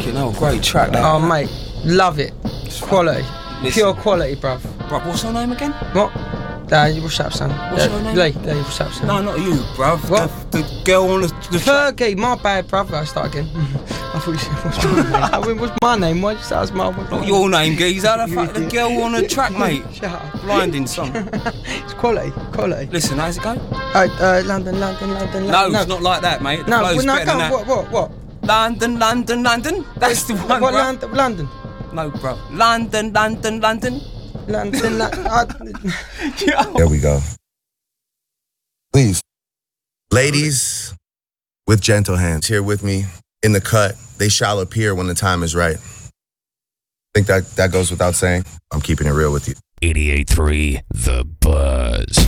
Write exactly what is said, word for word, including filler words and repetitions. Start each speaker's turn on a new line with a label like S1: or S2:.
S1: Fucking hell, great track that.
S2: Oh, mate, love it. Quality.
S1: Listen.
S2: Pure quality, bruv.
S1: Bruv, what's her name again?
S2: What? Uh, what's up, son?
S1: What's
S2: uh,
S1: her name?
S2: Lee, Lee, what's up, son?
S1: No, not you, bruv.
S2: What?
S1: The, the girl on the, the track.
S2: Fergie, my bad, brother. I start again. I thought you said, what's my name? I mean, what's my name? Why did you say that's my name?
S1: Not your name, geezer. The, fuck, the girl on the track, mate.
S2: Shut up.
S1: Blinding song.
S2: It's quality, quality.
S1: Listen, how's it go?
S2: Uh, uh, London, London, London,
S1: No,
S2: London.
S1: it's not like that, mate. The
S2: No,
S1: flow's
S2: well, no,
S1: better
S2: go
S1: than
S2: on,
S1: that.
S2: what, what, what?
S1: London, London, London. That's the one,
S2: What,
S1: bruv.
S2: London, London?
S1: No, bruv. London, London, London.
S2: London, London.
S3: There we go. Please. Ladies with gentle hands here with me in the cut. They shall appear when the time is right. I think that, that goes without saying. I'm keeping it real with you.
S4: eighty-eight point three The Buzz.